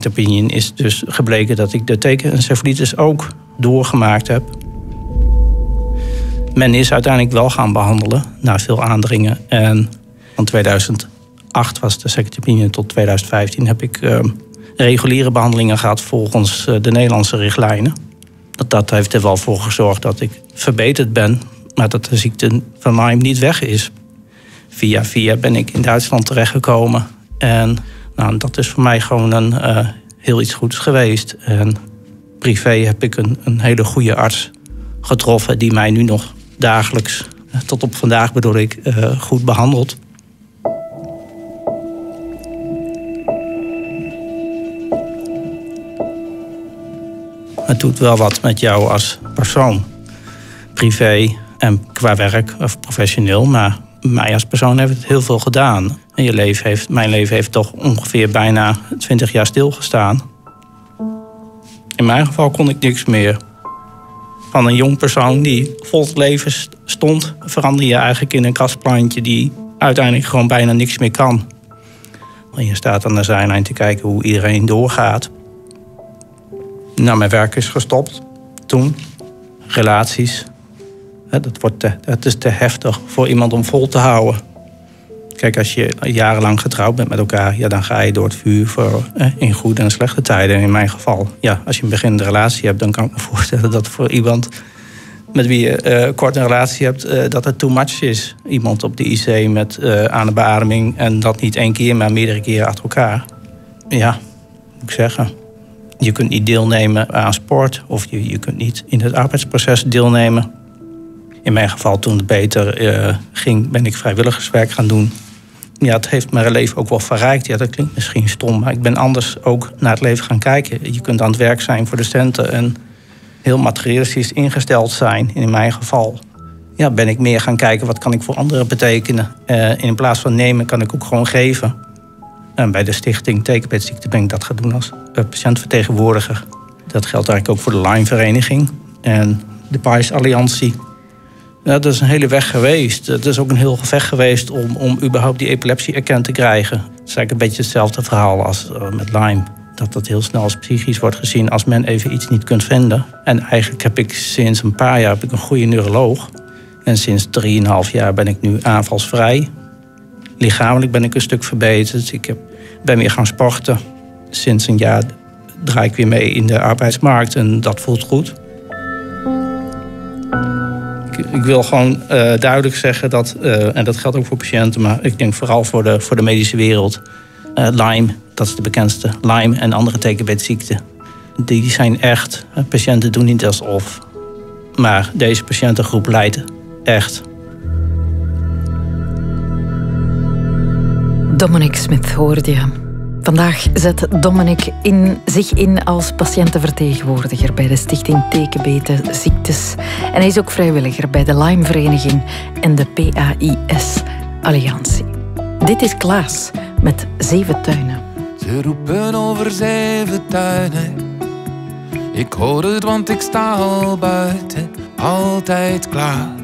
Opinion is dus gebleken dat ik de tekenencefalitis ook doorgemaakt heb. Men is uiteindelijk wel gaan behandelen, na veel aandringen. En van 2008 was de second opinion tot 2015 heb ik reguliere behandelingen gehad volgens de Nederlandse richtlijnen. Dat heeft er wel voor gezorgd dat ik verbeterd ben, maar dat de ziekte van Lyme niet weg is. Via ben ik in Duitsland terechtgekomen. En dat is voor mij gewoon heel iets goeds geweest. En privé heb ik een hele goede arts getroffen die mij nu nog dagelijks, tot op vandaag bedoel ik, goed behandelt. Het doet wel wat met jou als persoon. Privé en qua werk of professioneel. Maar mij als persoon heeft het heel veel gedaan. En mijn leven heeft toch ongeveer bijna 20 jaar stilgestaan. In mijn geval kon ik niks meer. Van een jong persoon die vol het leven stond, verander je eigenlijk in een kastplantje die uiteindelijk gewoon bijna niks meer kan. En je staat aan de zijlijn te kijken hoe iedereen doorgaat. Nou, mijn werk is gestopt toen. Relaties. Het is te heftig voor iemand om vol te houden. Kijk, als je jarenlang getrouwd bent met elkaar, ja, dan ga je door het vuur in goede en slechte tijden. In mijn geval, ja, als je een beginnende relatie hebt, dan kan ik me voorstellen dat voor iemand met wie je kort een relatie hebt, dat het too much is. Iemand op de IC met aan de beademing en dat niet 1 keer, maar meerdere keren achter elkaar. Ja, moet ik zeggen. Je kunt niet deelnemen aan sport of je kunt niet in het arbeidsproces deelnemen. In mijn geval, toen het beter ging, ben ik vrijwilligerswerk gaan doen. Ja, het heeft mijn leven ook wel verrijkt. Ja, dat klinkt misschien stom, maar ik ben anders ook naar het leven gaan kijken. Je kunt aan het werk zijn voor de centen en heel materialistisch ingesteld zijn. In mijn geval ben ik meer gaan kijken, wat kan ik voor anderen betekenen. In plaats van nemen, kan ik ook gewoon geven. En bij de stichting Tekenbeetziekte ben ik dat gaan doen als patiëntvertegenwoordiger. Dat geldt eigenlijk ook voor de Lyme-vereniging en de PAIS Alliantie. Ja, dat is een hele weg geweest. Het is ook een heel gevecht geweest om überhaupt die epilepsie erkend te krijgen. Het is eigenlijk een beetje hetzelfde verhaal als met Lyme. Dat heel snel als psychisch wordt gezien als men even iets niet kunt vinden. En eigenlijk heb ik sinds een paar jaar een goede neuroloog. En sinds 3,5 jaar ben ik nu aanvalsvrij. Lichamelijk ben ik een stuk verbeterd. Ik ben weer gaan sporten. Sinds een jaar draai ik weer mee in de arbeidsmarkt en dat voelt goed. Ik wil gewoon duidelijk zeggen dat, en dat geldt ook voor patiënten, maar ik denk vooral voor de medische wereld. Lyme, dat is de bekendste. Lyme en andere tekenbeetziekten. Die zijn echt. Patiënten doen niet alsof. Maar deze patiëntengroep lijdt echt. Dominic Smith hoorde je. Vandaag zet Dominic zich in als patiëntenvertegenwoordiger bij de Stichting Tekenbeetziektes. En hij is ook vrijwilliger bij de Lyme-vereniging en de PAIS-alliantie. Dit is Klaas met 7 tuinen. Ze roepen over 7 tuinen. Ik hoor het, want ik sta al buiten, altijd klaar.